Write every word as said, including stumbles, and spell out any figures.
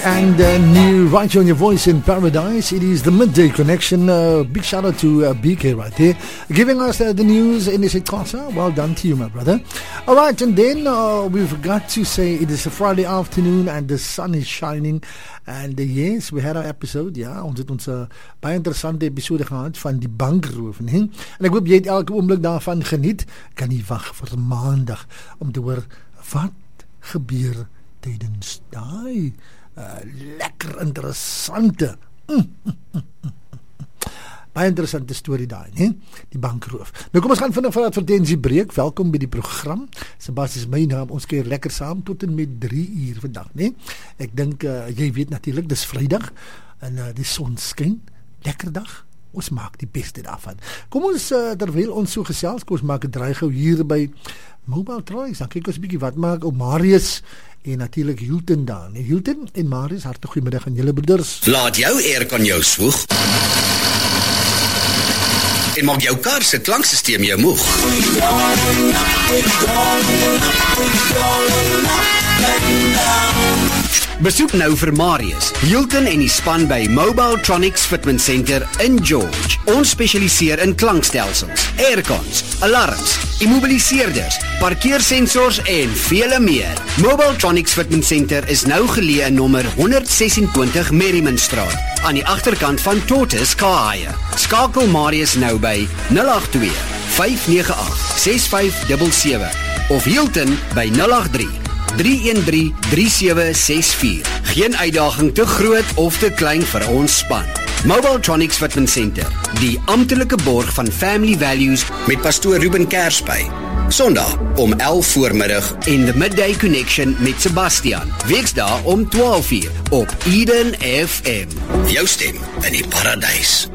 And uh, new right on your voice in paradise. It is the Midday Connection. Uh, big shout out to uh, B K right there, giving us uh, the news in this class. Well done to you, my brother. All right, and then uh, we've got to say it is a Friday afternoon and the sun is shining. And uh, yes, we had our episode. Ja, ons het ons uh, baie interessante episode gehad van die bankroof, nee? En ek hoop jy het elke oomblik daarvan geniet. Kan nie wag vir maandag om te hoor wat gebeur tydens daai Uh, lekker interessante mm, mm, mm, mm. baie interessante storie daai, nee? Die bankroof. Nou kom ons gaan vinnig van advertensie breek. Welkom by die program. Sebastian is my naam. Ons keer lekker saam tot en met drie uur vandag, nee? Ek dink uh, jy weet natuurlik dis Vrydag en uh, die son skyn. Lekker dag. Ons maak die beste daarvan. Kom ons uh, terwyl ons so gesels, kom ons maak 'n draai gou hier by Mobile Tronics. Dan kyk ons 'n bietjie wat maak ou Marius en natuurlik Hilton daar. En Hilton en Marius, hartlik goeiemiddag aan julle broeders. Laat jou aircon jou swoeg. En maak jou kar se klanksysteem jou moeg. Besoek nou vir Marius, Hilton en die span by Mobile Tronics Fitment Center in George. Ons spesialiseer in klankstelsels, aircons, alarms, immobiliseerders, parkeersensors en vele meer. Mobile Tronics Fitment Center is nou geleë in nommer honderd sesentwintig Merrimanstraat, aan die agterkant van Tortoise Car Hire. Skakel Marius nou by nul agt twee, vyf nege agt, ses vyf sewe sewe of Hilton by nul agt drie, drie een drie, drie sewe ses vier. Geen uitdaging te groot of te klein vir ons span. Mobile Tronics Fitment Center, die amptelike borg van Family Values met pastoor Ruben Kersby. Sondag om elf voormiddag en The Midday Connection met Sebastian. Weksdae om twaalf uur op Eden F M. Jou stem in die paradys.